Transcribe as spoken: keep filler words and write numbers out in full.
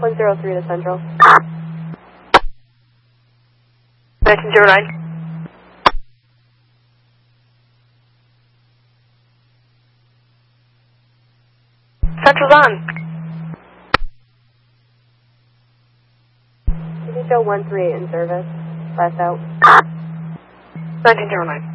one zero three to Central. nineteen zero nine. Central's on. Show one three eight in service. Last out. nineteen zero nine.